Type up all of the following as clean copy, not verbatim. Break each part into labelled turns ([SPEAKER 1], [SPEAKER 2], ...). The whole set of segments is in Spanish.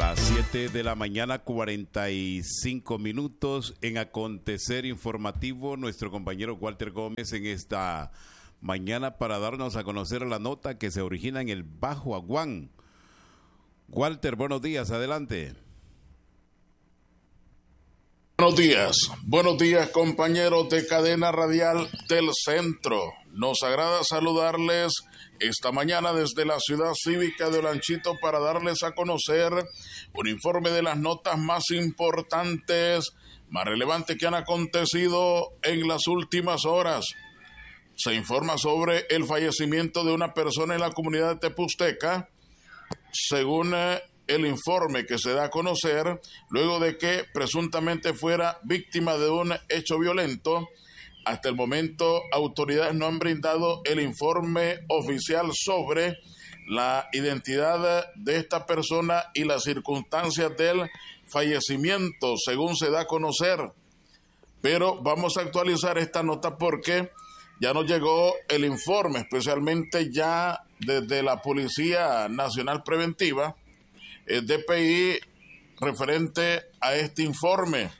[SPEAKER 1] Las 7 de la mañana, 45 minutos en Acontecer Informativo. Nuestro compañero Walter Gómez en esta mañana para darnos a conocer la nota que se origina en el Bajo Aguán. Walter, buenos días, adelante.
[SPEAKER 2] Buenos días compañeros de Cadena Radial del Centro. Nos agrada saludarles esta mañana desde la ciudad cívica de Olanchito para darles a conocer un informe de las notas más importantes, más relevantes que han acontecido en las últimas horas. Se informa sobre el fallecimiento de una persona en la comunidad de Tepusteca, según el informe que se da a conocer, luego de que presuntamente fuera víctima de un hecho violento. Hasta el momento, autoridades no han brindado el informe oficial sobre la identidad de esta persona y las circunstancias del fallecimiento, según se da a conocer. Pero vamos a actualizar esta nota porque ya nos llegó el informe, especialmente ya desde la Policía Nacional Preventiva, DPI, referente a este informe.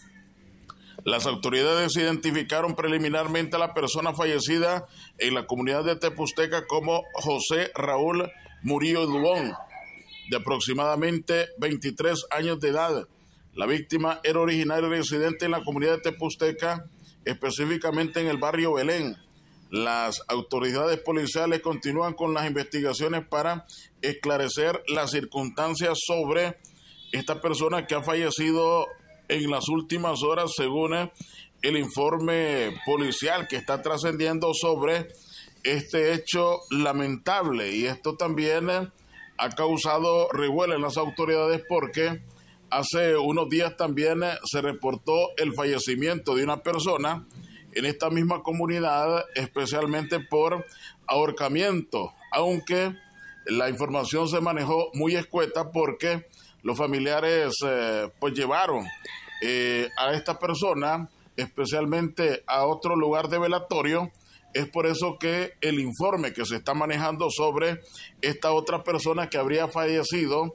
[SPEAKER 2] Las autoridades identificaron preliminarmente a la persona fallecida en la comunidad de Tepusteca como José Raúl Murillo Dubón, de aproximadamente 23 años de edad. La víctima era originaria y residente en la comunidad de Tepusteca, específicamente en el barrio Belén. Las autoridades policiales continúan con las investigaciones para esclarecer las circunstancias sobre esta persona que ha fallecido en las últimas horas, según el informe policial que está trascendiendo sobre este hecho lamentable. Y esto también ha causado revuelo en las autoridades porque hace unos días también se reportó el fallecimiento de una persona en esta misma comunidad, especialmente por ahorcamiento, aunque la información se manejó muy escueta porque los familiares pues llevaron a esta persona especialmente a otro lugar de velatorio. Es por eso que el informe que se está manejando sobre esta otra persona que habría fallecido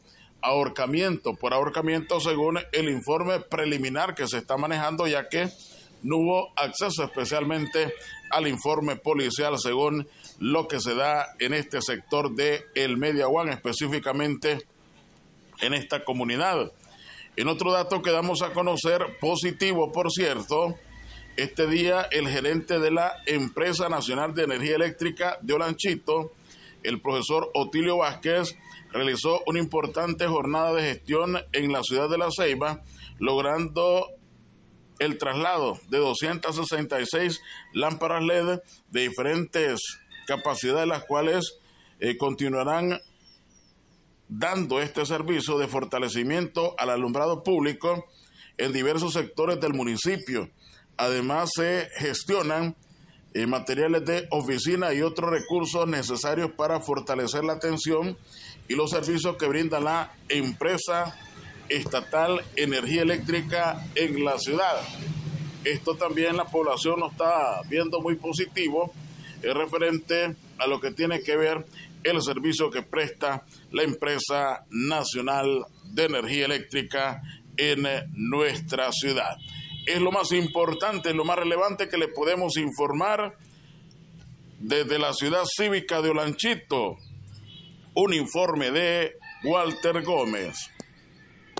[SPEAKER 2] por ahorcamiento, según el informe preliminar que se está manejando, ya que no hubo acceso especialmente al informe policial, según lo que se da en este sector de El Medio Aguán, específicamente en esta comunidad. En otro dato que damos a conocer, positivo por cierto, este día el gerente de la Empresa Nacional de Energía Eléctrica de Olanchito, el profesor Otilio Vázquez, realizó una importante jornada de gestión en la ciudad de La Ceiba, logrando el traslado de 266 lámparas LED de diferentes capacidades, las cuales continuarán dando este servicio de fortalecimiento al alumbrado público en diversos sectores del municipio. Además, se gestionan materiales de oficina y otros recursos necesarios para fortalecer la atención y los servicios que brinda la empresa estatal Energía Eléctrica en la ciudad. Esto también la población lo está viendo muy positivo, referente a lo que tiene que ver el servicio que presta la Empresa Nacional de Energía Eléctrica en nuestra ciudad. Es lo más importante, lo más relevante que le podemos informar desde la ciudad cívica de Olanchito. Un informe de Walter Gómez.